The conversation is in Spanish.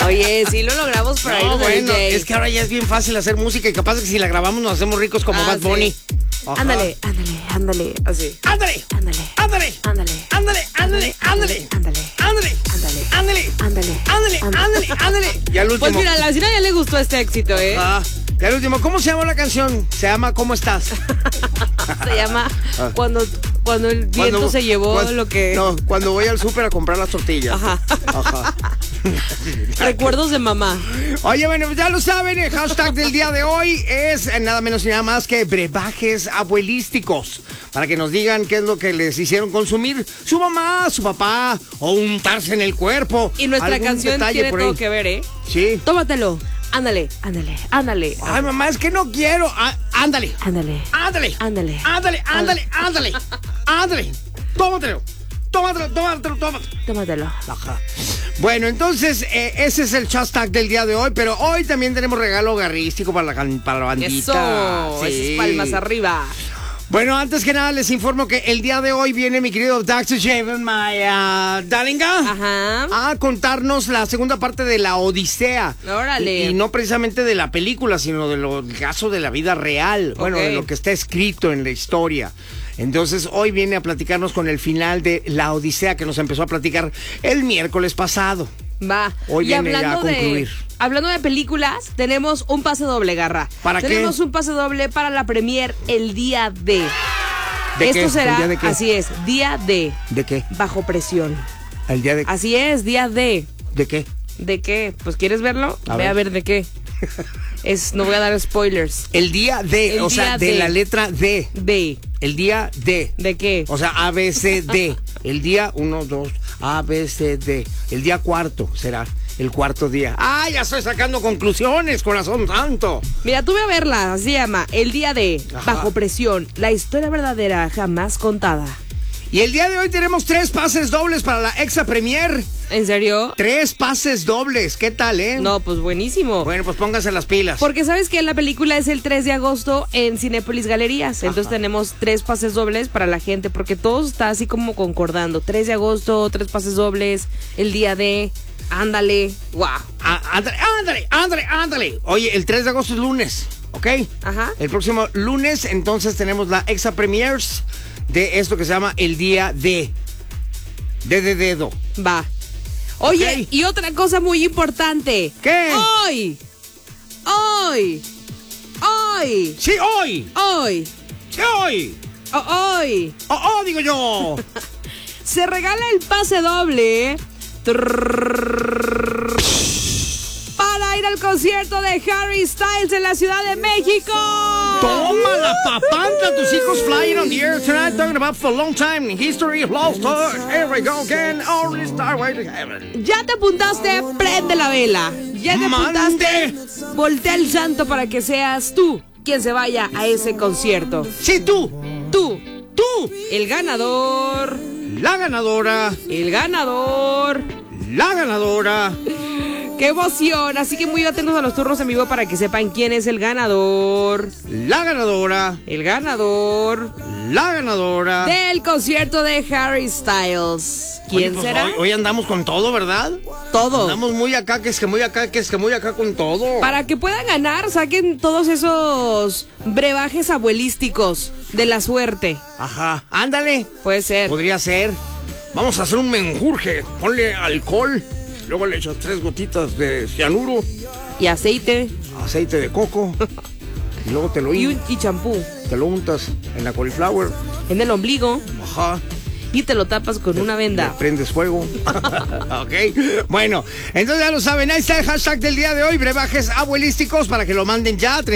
Oye, sí lo logramos para irnos de bueno, DJ. es que ahora ya es bien fácil hacer música y capaz que si la grabamos nos hacemos ricos como Bad Bunny. Sí. Ándale, así. Ándale, Ándale, ándale, ándale, ándale, ándale, ándale, ándale, ándale, ándale, ándale, ándale, ándale, ándale, ándale. Y al último. Pues mira, a la vecina ya le gustó este éxito, ¿eh? Y al último, ¿cómo se llama la canción? Se llama ¿Cómo estás? Se llama Cuando el viento se llevó lo que... No, cuando voy al súper a comprar las tortillas. Ajá. Recuerdos de mamá. Oye, bueno, ya lo saben, el hashtag del día de hoy es nada menos y nada más que brebajes abuelísticos. Para que nos digan qué es lo que les hicieron consumir su mamá, su papá, o untarse en el cuerpo. Y nuestra canción tiene todo que ver, ¿eh? Sí. Tómatelo. Ándale. Ay, mamá, es que no quiero. Ándale. Ándale. Tómatelo. Ajá. Bueno, entonces, ese es el hashtag del día de hoy, pero hoy también tenemos regalo garrístico para la bandita. Eso, esas palmas arriba. Bueno, antes que nada les informo que el día de hoy viene mi querido Dr. Javen, my Dalinga, a contarnos la segunda parte de la Odisea. Órale. Y no precisamente de la película, sino del caso de la vida real. Bueno, de lo que está escrito en la historia. Entonces, hoy viene a platicarnos con el final de la Odisea que nos empezó a platicar el miércoles pasado. Va. Hoy viene ya a concluir. Hablando de películas, tenemos un pase doble, Garra. ¿Para qué? Tenemos un pase doble para la premier el día de... ¿De Esto qué? será, ¿El día de qué? así es, día de... ¿De qué? Bajo presión. ¿El día de qué? Así es, día de... ¿De qué? ¿De qué? Pues, ¿quieres verlo? Ve a ver de qué. No voy a dar spoilers. El día de, de la letra D. De. El día de. ¿De qué? O sea, A, B, C, D. El día 1, 2, A, B, C, D. El día cuarto será. El cuarto día. ¡Ah, ya estoy sacando conclusiones, corazón santo! Mira, tú ve a verla. Se llama El día de Bajo presión. La historia verdadera jamás contada. Y el día de hoy tenemos 3 pases dobles para la Exa Premier. ¿En serio? 3 pases dobles. ¿Qué tal, No, pues buenísimo. Bueno, pues pónganse las pilas. Porque sabes que la película es el 3 de agosto en Cinépolis Galerías. Entonces tenemos 3 pases dobles para la gente. Porque todo está así como concordando. 3 de agosto, 3 pases dobles. El día de... Ándale. Wow. Ándale. Oye, el 3 de agosto es lunes. ¿Ok? Ajá. El próximo lunes, entonces, tenemos la Exa Premiers de esto que se llama El Día de dedo. Va. Oye, Okay. Y otra cosa muy importante. ¿Qué? Hoy. Sí, hoy. Sí, hoy. Hoy. Digo yo. Se regala el pase doble. Para ir al concierto de Harry Styles en la Ciudad de México. Toma la papanta, tus hijos flying on the air tonight, talking about for a long time in history of lost stars. Here we go again, only starway to heaven. ¿Ya te apuntaste? Prende la vela. ¿Ya te apuntaste? Voltea el santo para que seas tú quien se vaya a ese concierto. Sí, tú. El ganador. La ganadora. ¡Qué emoción! Así que muy atentos a los turnos en vivo para que sepan quién es el ganador. La ganadora. Del concierto de Harry Styles. ¿Quién Oye, pues será? Hoy andamos con todo, ¿verdad? Todo. Andamos muy acá, que es que muy acá con todo. Para que puedan ganar, saquen todos esos brebajes abuelísticos de la suerte. Ajá, ándale. Puede ser. Podría ser. Vamos a hacer un menjurje. Ponle alcohol. Luego le echas 3 gotitas de cianuro. Y aceite. Aceite de coco. Y luego te lo Y champú. Te lo untas en la cauliflower. En el ombligo. Ajá. Y te lo tapas con una venda. Le prendes fuego. Ok. Bueno, entonces ya lo saben. Ahí está el hashtag del día de hoy. Brebajes abuelísticos para que lo manden ya.